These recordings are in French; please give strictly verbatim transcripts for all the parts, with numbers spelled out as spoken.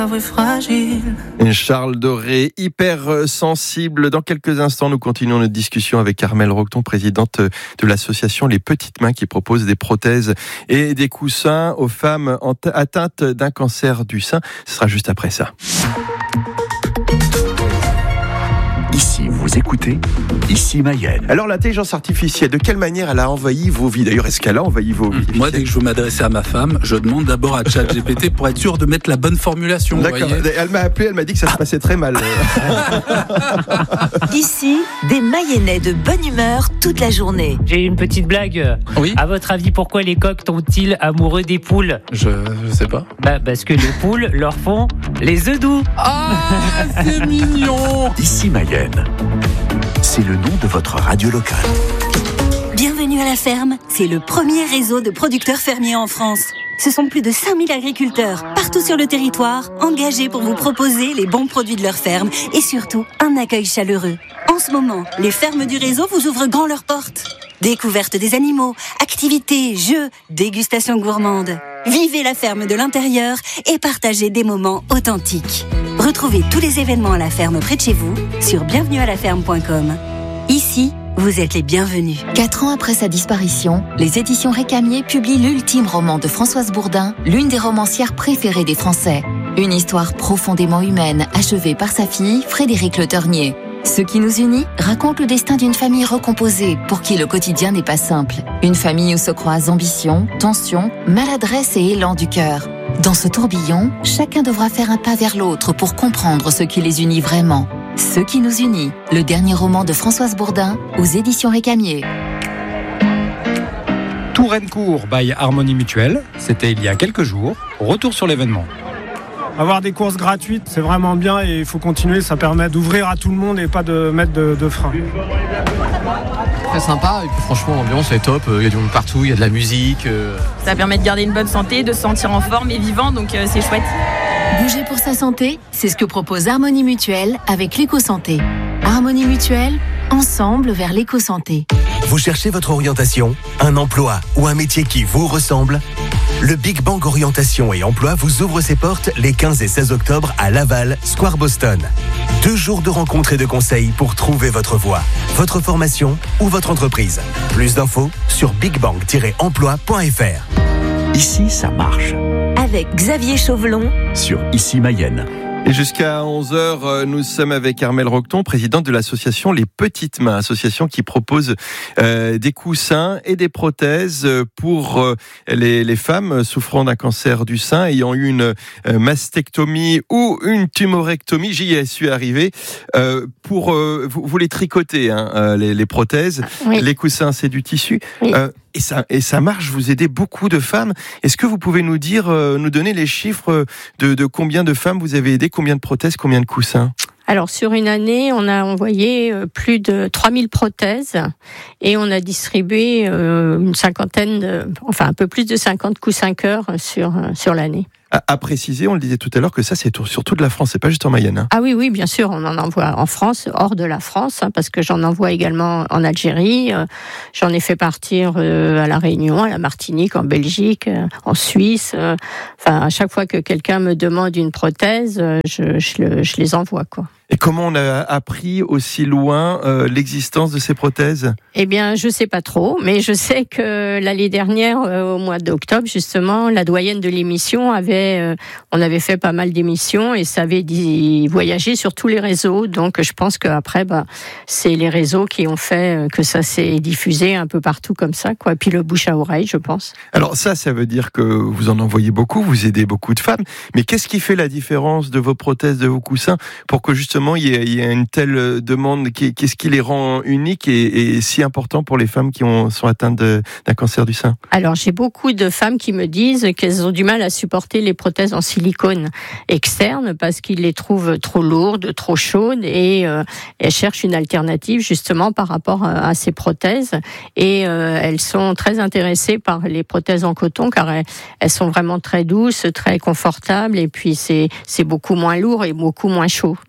fragile. Charles Doré, hyper sensible. Dans quelques instants, nous continuons notre discussion avec Armelle Rocton, présidente de l'association Les Petites Mains, qui propose des prothèses et des coussins aux femmes atteintes d'un cancer du sein. Ce sera juste après ça. Ici, vous écoutez Ici Mayenne. Alors, l'intelligence artificielle, de quelle manière elle a envahi vos vies? D'ailleurs, est-ce qu'elle a envahi vos vies? Moi, dès que je veux m'adresser à ma femme, je demande d'abord à ChatGPT pour être sûr de mettre la bonne formulation. D'accord. Elle m'a appelé, elle m'a dit que ça se passait très mal. Ici, des Mayennais de bonne humeur toute la journée. J'ai une petite blague. Oui. À votre avis, pourquoi les coqs tombent-ils amoureux des poules? Je, je sais pas. Bah, parce que les poules leur font les œufs doux. Ah, c'est mignon. Ici Mayenne. C'est le nom de votre radio locale. Bienvenue à la ferme, c'est le premier réseau de producteurs fermiers en France. Ce sont plus de cinq mille agriculteurs, partout sur le territoire, engagés pour vous proposer les bons produits de leur ferme et surtout un accueil chaleureux. En ce moment, les fermes du réseau vous ouvrent grand leurs portes. Découverte des animaux, activités, jeux, dégustations gourmandes. Vivez la ferme de l'intérieur et partagez des moments authentiques. Retrouvez tous les événements à la ferme près de chez vous sur bienvenue à la ferme point com. Ici, vous êtes les bienvenus. Quatre ans après sa disparition, les éditions Récamier publient l'ultime roman de Françoise Bourdin, l'une des romancières préférées des Français. Une histoire profondément humaine, achevée par sa fille, Frédérique Le Ternier. Ce qui nous unit raconte le destin d'une famille recomposée, pour qui le quotidien n'est pas simple. Une famille où se croisent ambition, tension, maladresse et élan du cœur. Dans ce tourbillon, chacun devra faire un pas vers l'autre pour comprendre ce qui les unit vraiment. Ce qui nous unit, le dernier roman de Françoise Bourdin, aux éditions Récamier. Touraine-Court by Harmonie Mutuelle, c'était il y a quelques jours. Retour sur l'événement. Avoir des courses gratuites, c'est vraiment bien et il faut continuer, ça permet d'ouvrir à tout le monde et pas de mettre de, de frein. Très sympa et puis franchement l'ambiance est top, il y a du monde partout, il y a de la musique. Euh... Ça permet de garder une bonne santé, de se sentir en forme et vivant, donc euh, c'est chouette. Bouger pour sa santé, c'est ce que propose Harmonie Mutuelle avec l'éco-santé. Harmonie Mutuelle, ensemble vers l'éco-santé. Vous cherchez votre orientation, un emploi ou un métier qui vous ressemble? Le Big Bang Orientation et Emploi vous ouvre ses portes les quinze et seize octobre à Laval, Square Boston. Deux jours de rencontres et de conseils pour trouver votre voie, votre formation ou votre entreprise. Plus d'infos sur big bang tiret emploi point f r. Ici, ça marche. Avec Xavier Chauvelon sur Ici Mayenne. Et jusqu'à onze heures, nous sommes avec Armelle Rocton, présidente de l'association Les Petites Mains, association qui propose euh, des coussins et des prothèses pour euh, les, les femmes souffrant d'un cancer du sein, ayant eu une euh, mastectomie ou une tumorectomie. J'y suis arrivé. Euh, pour euh, vous, vous les tricotez, hein, euh, les, les prothèses, oui. Les coussins, c'est du tissu. Oui. Euh, Et ça, et ça marche, vous aidez beaucoup de femmes. Est-ce que vous pouvez nous dire, euh, nous donner les chiffres de, de combien de femmes vous avez aidé, combien de prothèses, combien de coussins? Alors, sur une année, on a envoyé plus de trois mille prothèses et on a distribué euh, une cinquantaine, de, enfin un peu plus de cinquante coussins-cœurs sur, sur l'année. À, à préciser, on le disait tout à l'heure, que ça, c'est sur toute la France, c'est pas juste en Mayenne. Hein. Ah oui, oui, bien sûr, on en envoie en France, hors de la France, hein, parce que j'en envoie également en Algérie, euh, j'en ai fait partir euh, à La Réunion, à la Martinique, en Belgique, euh, en Suisse. Euh, enfin, à chaque fois que quelqu'un me demande une prothèse, euh, je, je, le, je les envoie, quoi. Et comment on a appris aussi loin euh, l'existence de ces prothèses? Eh bien, je sais pas trop, mais je sais que l'année dernière, euh, au mois d'octobre, justement, la doyenne de l'émission avait, euh, on avait fait pas mal d'émissions et ça avait dit, voyagé sur tous les réseaux. Donc, je pense qu'après, bah, c'est les réseaux qui ont fait que ça s'est diffusé un peu partout comme ça, quoi. Et puis le bouche à oreille, je pense. Alors ça, ça veut dire que vous en envoyez beaucoup, vous aidez beaucoup de femmes. Mais qu'est-ce qui fait la différence de vos prothèses, de vos coussins, pour que justement il y, a, il y a une telle demande? Qu'est-ce qui les rend uniques et, et si important pour les femmes qui ont, sont atteintes de, d'un cancer du sein? Alors, j'ai beaucoup de femmes qui me disent qu'elles ont du mal à supporter les prothèses en silicone externe parce qu'ils les trouvent trop lourdes, trop chaudes et euh, elles cherchent une alternative justement par rapport à, à ces prothèses. Et euh, elles sont très intéressées par les prothèses en coton car elles, elles sont vraiment très douces, très confortables et puis c'est, c'est beaucoup moins lourd et beaucoup moins chaud. Donc, euh,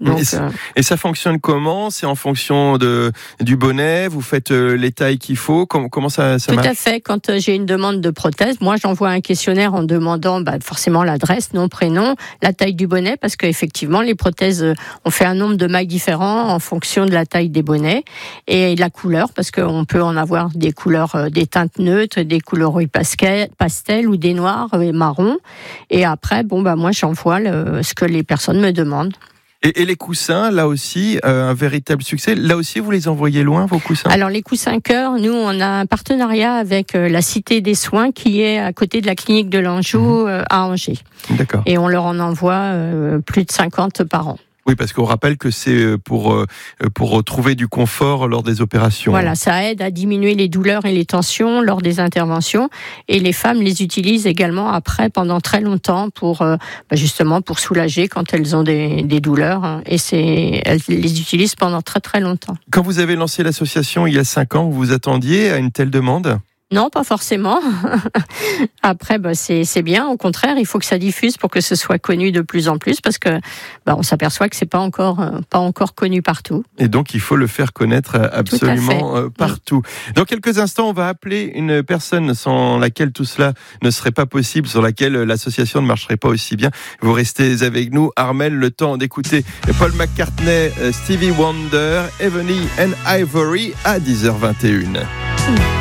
Euh... Et ça fonctionne comment ? C'est en fonction de du bonnet. Vous faites euh, les tailles qu'il faut. Comment, comment ça, ça Tout marche ? à fait. Quand euh, j'ai une demande de prothèse, moi j'envoie un questionnaire en demandant bah, forcément l'adresse, nom, prénom, la taille du bonnet, parce qu'effectivement les prothèses, euh, on fait un nombre de mailles différents en fonction de la taille des bonnets et de la couleur, parce qu'on peut en avoir des couleurs, euh, des teintes neutres, des couleurs pastel, pastel ou des noirs et marrons. Et après, bon bah moi j'envoie le, ce que les personnes me demandent. Et, et les coussins, là aussi, euh, un véritable succès. Là aussi, vous les envoyez loin, vos coussins ? Alors, les coussins cœur, nous, on a un partenariat avec euh, la Cité des Soins qui est à côté de la clinique de l'Anjou, mmh. euh, à Angers. D'accord. Et on leur en envoie euh, plus de cinquante par an. Oui, parce qu'on rappelle que c'est pour pour trouver du confort lors des opérations. Voilà, ça aide à diminuer les douleurs et les tensions lors des interventions. Et les femmes les utilisent également après pendant très longtemps pour justement pour soulager quand elles ont des, des douleurs. Et c'est elles les utilisent pendant très très longtemps. Quand vous avez lancé l'association il y a cinq ans, vous vous attendiez à une telle demande ? Non, pas forcément. Après, bah, c'est, c'est bien. Au contraire, il faut que ça diffuse pour que ce soit connu de plus en plus, parce que bah, on s'aperçoit que c'est pas encore, euh, pas encore connu partout. Et donc, il faut le faire connaître absolument euh, partout. Oui. Dans quelques instants, on va appeler une personne sans laquelle tout cela ne serait pas possible, sur laquelle l'association ne marcherait pas aussi bien. Vous restez avec nous, Armelle, le temps d'écouter Paul McCartney, Stevie Wonder, Ebony and Ivory à dix heures vingt et une.